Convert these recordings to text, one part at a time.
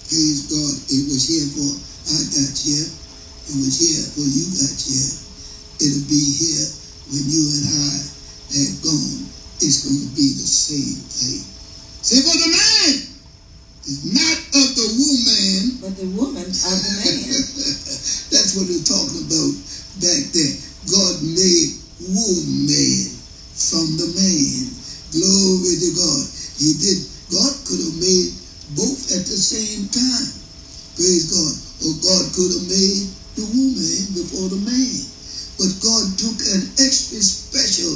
Praise God. It was here for I got here. It was here for you got here. It'll be here when you and I have gone. It's going to be the same thing. Say, for the man is not of the woman, but the woman of the man. That's what we're talking about back there. God made woman from the man. Glory to God. He did. God could have made both at the same time. Praise God. Or God could have made the woman before the man. But God took an extra special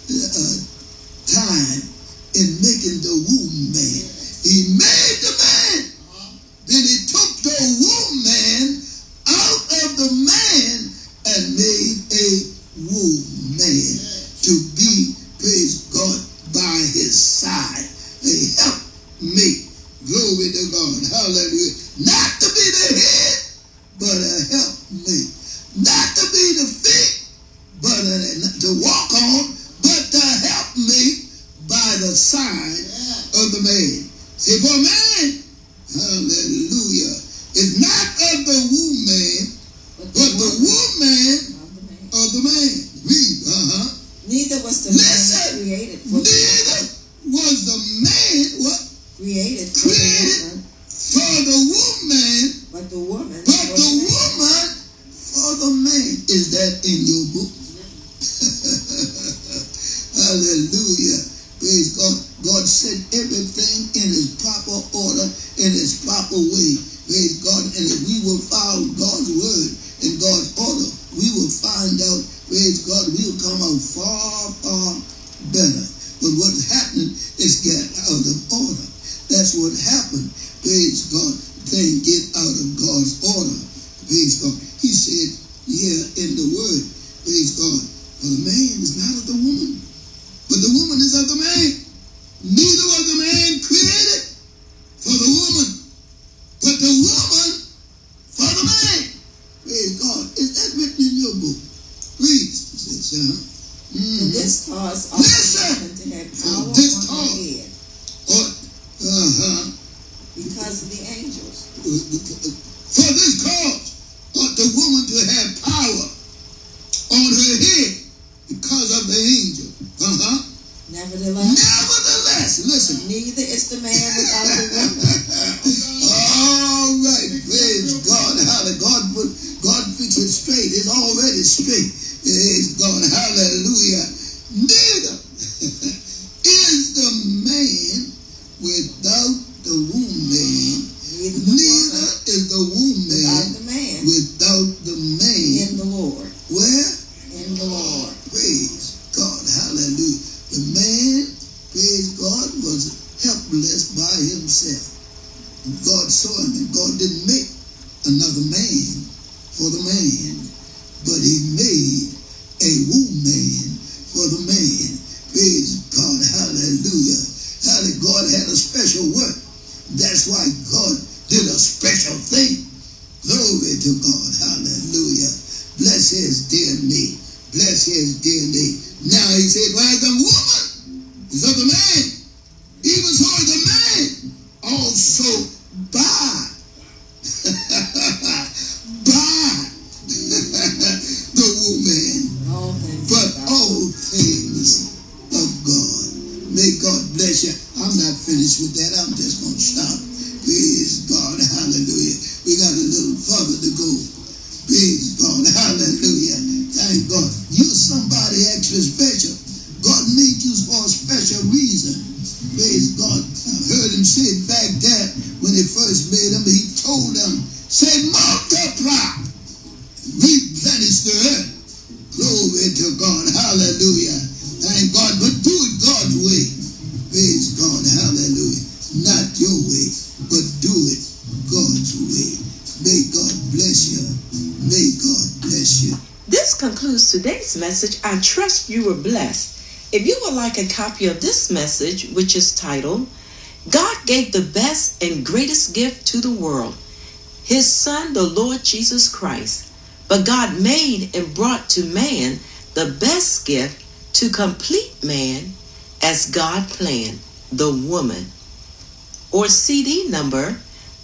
time in making the woman. He made the man. Then he took the woman out of the man and made a woman to be, praise God, by his side. A helpmate. Glory to God. Hallelujah. Not to be the head, but a helpmate. Not to be the feet, but to walk on, but to help me by the side of the man. Say, for a man, hallelujah, is not of the woman, but the woman of the man. Read, Neither was the man created for neither was the man what? Created for the woman, but the woman for the man. Is that in your book? Hallelujah. Praise God. God set everything in his proper order, in his proper way. Praise God. And if we will follow God's word and God's order, we will find out, praise God, we will come out far, far better. But what's happening is get out of order. That's what happened. Praise God. Things get out of God's order. Praise God. He said here in the word, praise God, for the man is not of the woman, but the woman is of the man. Neither was the man created for the woman, but the woman for the man. Praise God. Is that written in your book? Please. And this caused listen. to have power on her head. Because of the angels. For this cause ought the woman to have power on her head because of the angel. Nevertheless, listen. Neither is the man without the woman. All right, praise God. Hallelujah. God fixed it straight. It's already straight. Praise God. Hallelujah. Neither is the man without the woman. Neither is the woman without the man. In the Lord. Where? In the Lord. Praise God. Hallelujah. The man, praise God, was helpless by himself. God saw him, and God didn't make another man for the man, but he made a woman for the man. Praise God. Hallelujah. God had a special work. That's why God did a special thing. Glory to God. Hallelujah. Bless his dear name. Bless his dear name. Now he said, well, the woman is of the man. Even so is the man also by the woman. But all things of God. May God bless you. I'm not finished with that. I'm just going to stop. Praise God. Hallelujah. We got a little further to go. Praise God. Hallelujah. Thank God. You're somebody extra special. God made you for a special reason. Praise God. I heard him say it back there when he first made them. He told them, say, multiply, replenish the earth. Glory to God. Hallelujah. Thank God. But do it God's way. Praise God. Hallelujah. Not your way, but do it God's way. May God bless you. May God bless you. This concludes today's message. I trust you were blessed. If you would like a copy of this message, which is titled, God Gave the Best and Greatest Gift to the World, His Son, the Lord Jesus Christ. But God made and brought to man the best gift to complete man as God planned, the woman. Or CD number